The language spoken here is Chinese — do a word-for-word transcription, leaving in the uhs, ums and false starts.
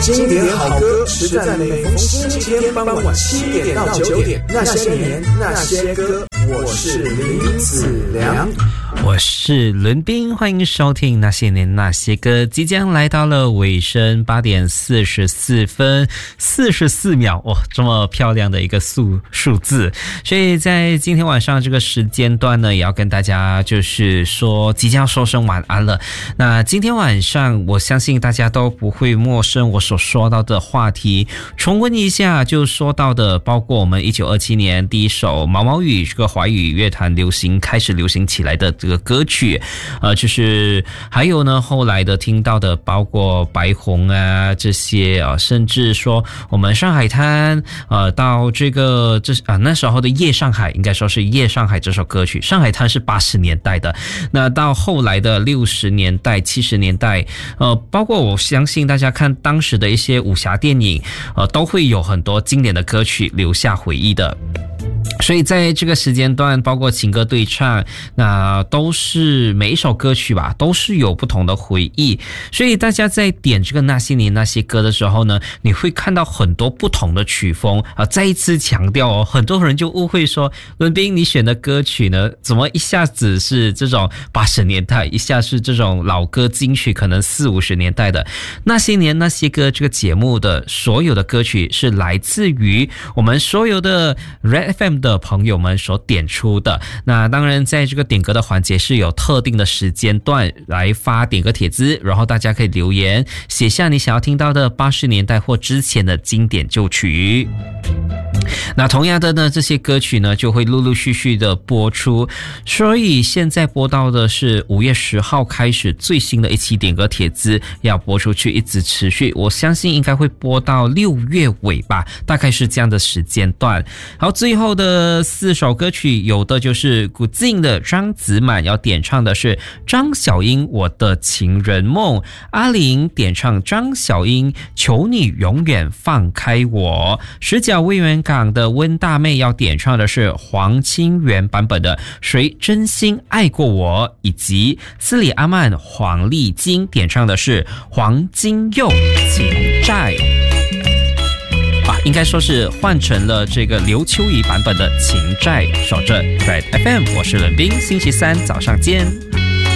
经典好歌实在每逢星期天傍晚七点到九点，那些年那些歌，我是林子良， 我是伦斌，欢迎收听那些年那些歌，即将来到了尾声，八点四十四分四十四秒，哇，这么漂亮的一个数数字。所以在今天晚上这个时间段呢，也要跟大家就是说即将说声晚安了。那今天晚上我相信大家都不会陌生我所说到的话题，重温一下就说到的，包括我们一九二七年第一首毛毛雨这个华语乐坛流行开始流行起来的这个歌曲，呃，就是还有呢后来的听到的，包括白虹啊这些啊，甚至说我们上海滩，呃，到这个这啊那时候的夜上海，应该说是夜上海这首歌曲，上海滩是八十年代的，那到后来的六十年代、七十年代，呃，包括我相信大家看当时的一些武侠电影，呃，都会有很多经典的歌曲留下回忆的。所以在这个时间段，包括情歌对唱，那都是每一首歌曲吧，都是有不同的回忆。所以大家在点这个那些年那些歌的时候呢，你会看到很多不同的曲风啊。再一次强调哦，很多人就误会说，伦斌你选的歌曲呢，怎么一下子是这种八十年代，一下是这种老歌金曲，可能四五十年代的。那些年那些歌这个节目的所有的歌曲是来自于我们所有的 Red F M 的朋友们所点出的。那当然在这个点歌的环节是有特定的时间段来发点歌帖子，然后大家可以留言写下你想要听到的八十年代或之前的经典旧曲。那同样的呢，这些歌曲呢就会陆陆续续的播出，所以现在播到的是五月十号开始最新的一期点歌帖子要播出去，一直持续，我相信应该会播到六月尾吧，大概是这样的时间段。好，最后的四首歌曲，有的就是古静的张子满要点唱的是张小英我的情人梦，阿玲点唱张小英求你永远放开我，石角威远港的温大妹要点唱的是黄清源版本的谁真心爱过我，以及斯里阿曼黄丽晶点唱的是黄金佑情债啊，应该说是换成了这个刘秋怡版本的情债。守着 Red F M， 我是伦斌，星期三早上见。